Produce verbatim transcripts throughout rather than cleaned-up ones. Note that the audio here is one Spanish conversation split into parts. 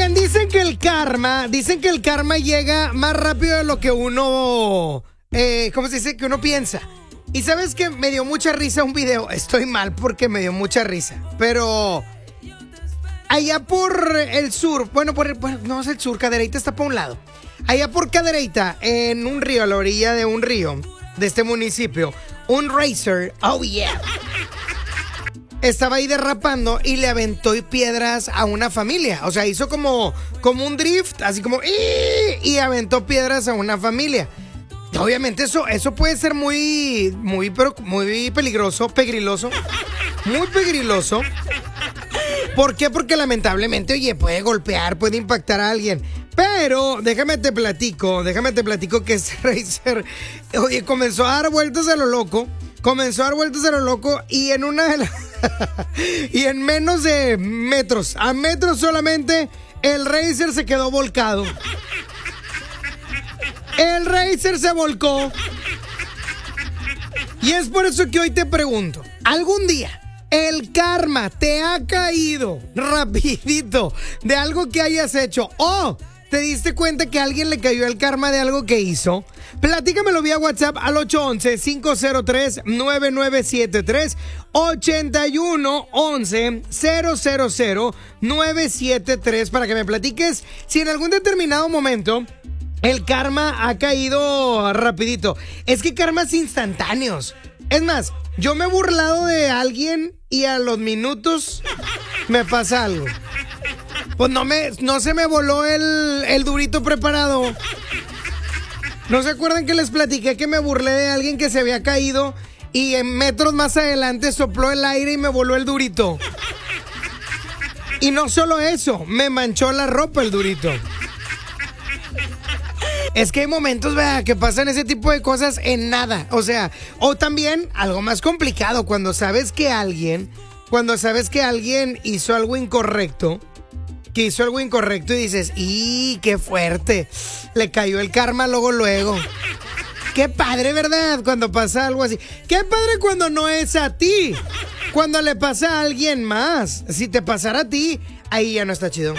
Oigan, dicen que el karma, dicen que el karma llega más rápido de lo que uno, eh, ¿cómo se dice? Que uno piensa. Y sabes que me dio mucha risa un video. Estoy mal porque me dio mucha risa. Pero allá por el sur, bueno, por el, bueno, no es el sur, Cadereyta está por un lado. Allá por Cadereyta, en un río, a la orilla de un río de este municipio, un racer, oh yeah, estaba ahí derrapando y le aventó piedras a una familia. O sea, hizo como, como un drift, así como y aventó piedras a una familia. Obviamente eso, eso puede ser muy, muy, pero muy peligroso, pegriloso, muy pegriloso. ¿Por qué? Porque lamentablemente, oye, puede golpear, puede impactar a alguien. Pero déjame te platico, déjame te platico que ese racer, oye, comenzó a dar vueltas a lo loco. Comenzó a dar vueltas a lo loco y en una de las... y en menos de metros, a metros solamente, el racer se quedó volcado. El racer se volcó. Y es por eso que hoy te pregunto, ¿algún día el karma te ha caído rapidito de algo que hayas hecho? ¿O te diste cuenta que a alguien le cayó el karma de algo que hizo? Platícamelo vía WhatsApp al ocho once, cinco cero tres, nueve nueve siete tres, ocho uno once, cero cero cero, nueve siete tres para que me platiques si en algún determinado momento el karma ha caído rapidito. Es que karmas instantáneos. Es más, yo me he burlado de alguien y a los minutos me pasa algo. Pues no me, no se me voló el, el durito preparado. ¿No se acuerdan que les platiqué que me burlé de alguien que se había caído y en metros más adelante sopló el aire y me voló el durito? Y no solo eso, me manchó la ropa el durito. Es que hay momentos, ¿verdad?, que pasan ese tipo de cosas en nada. O sea, o también algo más complicado, cuando sabes que alguien, cuando sabes que alguien hizo algo incorrecto, que hizo algo incorrecto y dices, ¡y qué fuerte! Le cayó el karma luego, luego. Qué padre, ¿verdad? Cuando pasa algo así. Qué padre cuando no es a ti. Cuando le pasa a alguien más. Si te pasara a ti, ahí ya no está chido.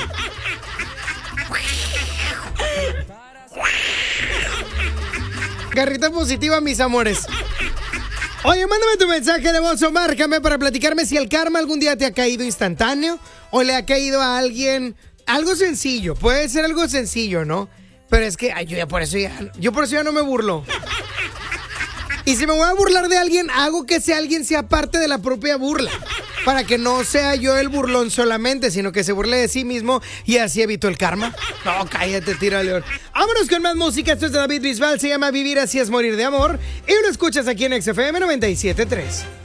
Garrita positiva, mis amores. Oye, mándame tu mensaje de voz o márcame para platicarme si el karma algún día te ha caído instantáneo o le ha caído a alguien algo sencillo. Puede ser algo sencillo, ¿no? Pero es que ay, yo ya por eso ya, yo por eso ya no me burlo. Y si me voy a burlar de alguien, hago que ese alguien sea parte de la propia burla. Para que no sea yo el burlón solamente, sino que se burle de sí mismo y así evito el karma. No, cállate, tira león. Vámonos con más música. Esto es de David Bisbal, se llama Vivir así es morir de amor. Y lo escuchas aquí en X F M noventa y siete punto tres.